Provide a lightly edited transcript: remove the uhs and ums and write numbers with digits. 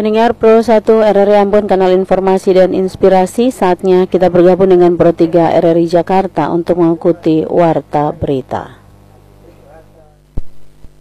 Pendengar Pro 1 RRI Ambon, kanal informasi dan inspirasi, saatnya kita bergabung dengan Pro 3 RRI Jakarta untuk mengikuti warta berita.